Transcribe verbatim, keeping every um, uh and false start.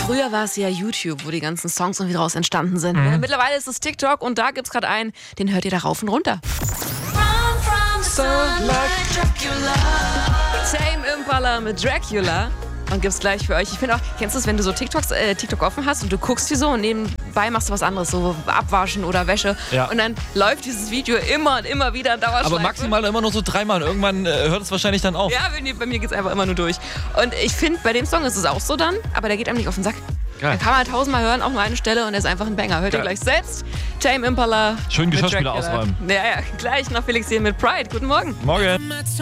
Früher war es ja YouTube, wo die ganzen Songs irgendwie draus entstanden sind. Mhm. Mittlerweile ist es TikTok und da gibt's gerade einen, den hört ihr da rauf und runter. Tame Impala mit Dracula. Und gibt's gleich für euch. Ich finde auch, kennst du es, wenn du so TikToks, äh, TikTok offen hast und du guckst die so und nebenbei machst du was anderes, so abwaschen oder Wäsche. Ja. Und dann läuft dieses Video immer und immer wieder in Dauerschleife. Aber maximal immer nur so dreimal. Irgendwann äh, hört es wahrscheinlich dann auf. Ja, bei mir geht's einfach immer nur durch. Und ich finde, bei dem Song ist es auch so dann, aber der geht einem nicht auf den Sack. Geil. Den kann man tausendmal hören, auch nur eine Stelle und der ist einfach ein Banger. Hört Geil. Ihr gleich selbst. Tame Impala. Schön Geschirrspüler ausräumen. Ja, ja, gleich noch Felix hier mit Pride. Guten Morgen. Morgen.